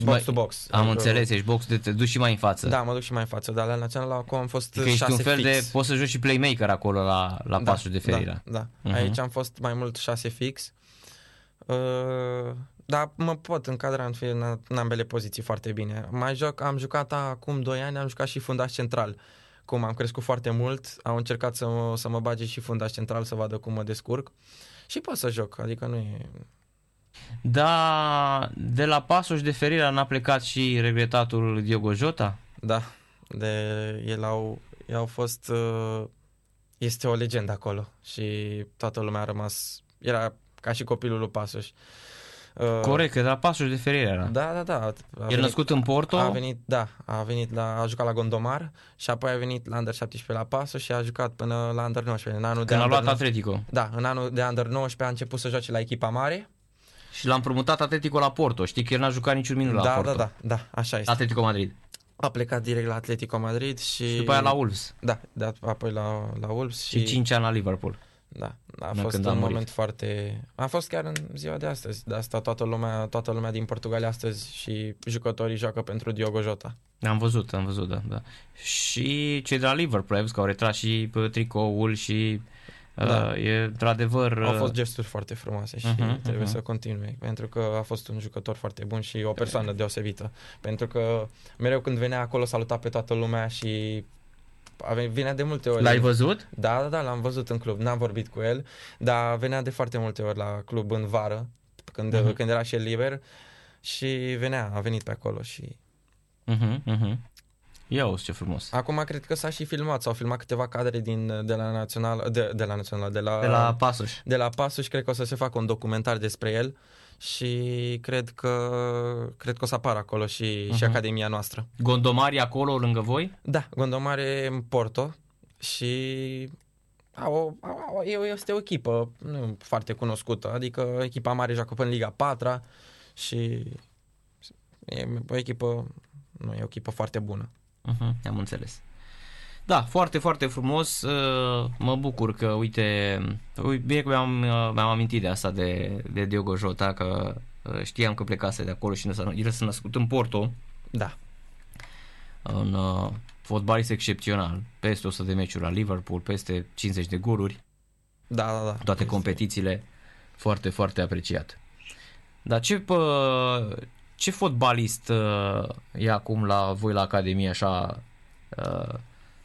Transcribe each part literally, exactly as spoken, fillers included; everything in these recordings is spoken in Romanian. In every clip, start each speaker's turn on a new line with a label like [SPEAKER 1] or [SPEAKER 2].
[SPEAKER 1] box to box.
[SPEAKER 2] Am
[SPEAKER 1] adică,
[SPEAKER 2] înțeles, ești box de te duci și mai în față.
[SPEAKER 1] Da, mă duc și mai în față, dar la național acum am fost
[SPEAKER 2] Adică ești
[SPEAKER 1] șase
[SPEAKER 2] un fel
[SPEAKER 1] fix.
[SPEAKER 2] de, poți să joci și playmaker acolo la, la
[SPEAKER 1] Da,
[SPEAKER 2] pasul de Ferreira.
[SPEAKER 1] Da, da. Uh-huh. Aici am fost mai mult șase fix. Uh, dar mă pot încadra în, în, în ambele poziții foarte bine. Mai joc, am jucat acum doi ani, am jucat și fundaș central. Cum am crescut foarte mult, au încercat să mă, să mă bage și fundaș central să vadă cum mă descurc. Și pot să joc, adică nu e...
[SPEAKER 2] Da, de la Pasos de Ferreira n-a plecat și regretatul Diogo Jota?
[SPEAKER 1] Da, de, el au, el au fost... Uh, este o legendă acolo și toată lumea a rămas... Era ca și copilul lui Pasos. Uh,
[SPEAKER 2] Corect, că de la Pasos de Ferreira era.
[SPEAKER 1] Da, da, da.
[SPEAKER 2] El venit, născut în Porto?
[SPEAKER 1] A venit, da, a venit la, a jucat la Gondomar și apoi a venit la Under șaptesprezece la Pasos și a jucat până la Under nouăsprezece. În anul
[SPEAKER 2] Când
[SPEAKER 1] de
[SPEAKER 2] a luat
[SPEAKER 1] Under,
[SPEAKER 2] Atletico.
[SPEAKER 1] Da, în anul de Under nouăsprezece a început să joace la echipa mare.
[SPEAKER 2] Și l-a împrumutat Atletico la Porto. Știi că el n-a jucat niciun minut la
[SPEAKER 1] da,
[SPEAKER 2] Porto.
[SPEAKER 1] Da, da, da, așa este.
[SPEAKER 2] Atletico Madrid.
[SPEAKER 1] A plecat direct la Atletico Madrid și...
[SPEAKER 2] Și după aia la Wolves.
[SPEAKER 1] Da, de apoi la, la Wolves și...
[SPEAKER 2] Și cinci ani la Liverpool.
[SPEAKER 1] Da, a fost un moment foarte... A fost chiar în ziua de astăzi. De asta toată lumea, toată lumea din Portugalia astăzi și jucătorii joacă pentru Diogo Jota.
[SPEAKER 2] Am văzut, am văzut, da. da. Și cei de la Liverpool, ai văzut că au retras și tricoul și... Da. Uh, e într-adevăr... Uh...
[SPEAKER 1] Au fost gesturi foarte frumoase și uh-huh, trebuie uh-huh. să continue, pentru că a fost un jucător foarte bun și o persoană deosebită. Pentru că mereu când venea acolo saluta pe toată lumea și venea de multe ori.
[SPEAKER 2] L-ai văzut?
[SPEAKER 1] Da, da, da, l-am văzut în club, n-am vorbit cu el, dar venea de foarte multe ori la club în vară, când, uh-huh. când era și el liber și venea, a venit pe acolo și...
[SPEAKER 2] Uh-huh, uh-huh. Ia uzi ce frumos.
[SPEAKER 1] Acum cred că s-a și filmat, s-au filmat câteva cadre din, de la Național, de, de la Național, de la,
[SPEAKER 2] de la Pasos.
[SPEAKER 1] De la Pasos și cred că o să se facă un documentar despre el și cred că cred că o să apară acolo și, uh-huh. și Academia noastră.
[SPEAKER 2] Gondomar e acolo lângă voi?
[SPEAKER 1] Da, Gondomar e în Porto și au, au, este o echipă nu foarte cunoscută, adică echipa mare joacă până în Liga patru și e o echipă, nu e o echipă foarte bună.
[SPEAKER 2] Uh-huh, am înțeles. Da, foarte, foarte frumos. Mă bucur că, uite, bine că mi-am, mi-am amintit de asta de, de Diogo Jota, că știam că plecase de acolo și el s-a născut în Porto.
[SPEAKER 1] Da.
[SPEAKER 2] Un uh, fotbalist excepțional. Peste o sută de meciuri la Liverpool, peste cincizeci de goluri.
[SPEAKER 1] Da, da, da.
[SPEAKER 2] Toate este. Competițiile foarte, foarte apreciat. Dar ce, pă, ce fotbalist uh, e acum la voi la Academie așa... Uh,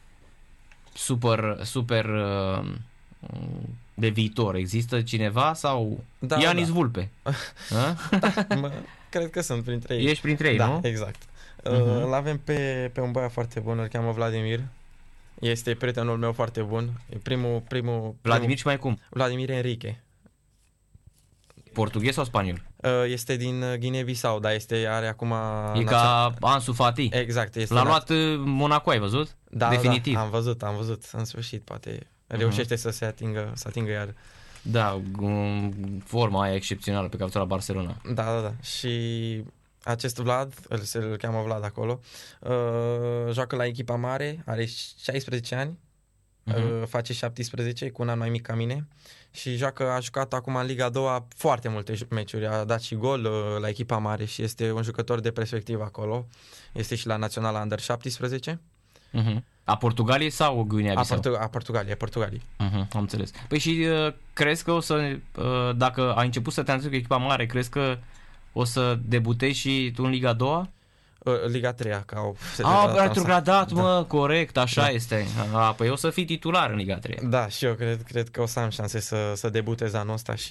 [SPEAKER 2] super, super uh, de viitor? Există cineva sau
[SPEAKER 1] da,
[SPEAKER 2] Ianis
[SPEAKER 1] da.
[SPEAKER 2] Vulpe?
[SPEAKER 1] Da, mă, cred că sunt printre ei.
[SPEAKER 2] Ești printre ei,
[SPEAKER 1] da,
[SPEAKER 2] nu?
[SPEAKER 1] Exact. Uh-huh. Îl avem pe, pe un băiat foarte bun, îl cheamă Vladimir. Este prietenul meu foarte bun. E primul, primul,
[SPEAKER 2] Vladimir
[SPEAKER 1] primul...
[SPEAKER 2] și mai cum?
[SPEAKER 1] Vladimir Enrique.
[SPEAKER 2] Portughez sau spaniol?
[SPEAKER 1] Este din Guinea-Bissau, dar este, are acum...
[SPEAKER 2] E ca Ansu Fati.
[SPEAKER 1] Exact. Este
[SPEAKER 2] L-a luat Monaco, ai văzut?
[SPEAKER 1] Da,
[SPEAKER 2] definitiv.
[SPEAKER 1] Da, am văzut, am văzut. În sfârșit, poate reușește uh-huh. să se atingă, să atingă iar.
[SPEAKER 2] Da, forma aia excepțională pe care a la Barcelona.
[SPEAKER 1] Da, da, da. Și acest Vlad, îl, se îl cheamă Vlad acolo, uh, joacă la echipa mare, are șaisprezece ani, uh-huh. uh, face șaptesprezece, cu un an mai mic ca mine. Și joacă, a jucat acum în Liga a doua foarte multe meciuri, a dat și gol uh, la echipa mare și este un jucător de perspectivă acolo. Este și la Naționala Under șaptesprezece.
[SPEAKER 2] Uh-huh. A Portugaliei sau Guinea-Bissau?
[SPEAKER 1] A, Portu- a Portugaliei, a Portugaliei.
[SPEAKER 2] Uh-huh, am înțeles. Păi și uh, crezi că o să, uh, dacă ai început să te antrenezi cu echipa mare, crezi că o să debutezi și tu în Liga a doua?
[SPEAKER 1] Liga a treia, ca au...
[SPEAKER 2] A, retrogradat, mă, da. Corect, așa da. Este. A, păi o să fii titular în Liga a treia.
[SPEAKER 1] Da, și eu cred, cred că o să am șanse să, să debutez anul ăsta și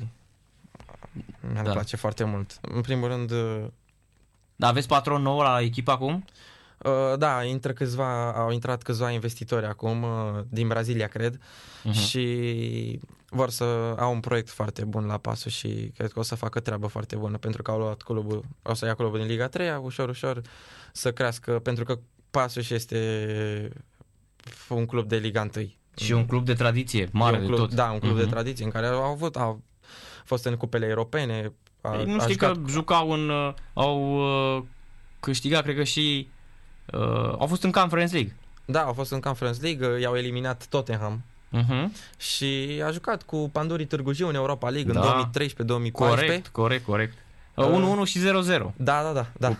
[SPEAKER 1] mi-ar da. place foarte mult. În primul rând...
[SPEAKER 2] Da, aveți patron nou la echipă acum?
[SPEAKER 1] Uh, da, intră câțiva, au intrat câțiva investitori acum, uh, din Brazilia, cred, uh-huh. și vor să au un proiect foarte bun la Pasos și cred că o să facă treabă foarte bună, pentru că au luat clubul, o să ia clubul din Liga a treia, ușor, ușor să crească, pentru că Pasos este un club de Liga unu.
[SPEAKER 2] Și un club de tradiție, mare
[SPEAKER 1] club,
[SPEAKER 2] de tot.
[SPEAKER 1] Da, un club uh-huh. de tradiție în care au avut, au fost în cupele europene. A,
[SPEAKER 2] Ei, nu știi jucat... că jucau în, au câștigat, cred că și Uh, au fost în Conference League.
[SPEAKER 1] Da, au fost în Conference League, i-au eliminat Tottenham.
[SPEAKER 2] Uh-huh.
[SPEAKER 1] Și a jucat cu Pandurii Târgu Jiu în Europa League da. În două mii treisprezece două mii
[SPEAKER 2] Corect,
[SPEAKER 1] paisprezece.
[SPEAKER 2] corect, corect. Uh, unu unu și zero zero.
[SPEAKER 1] Da, da, da, da.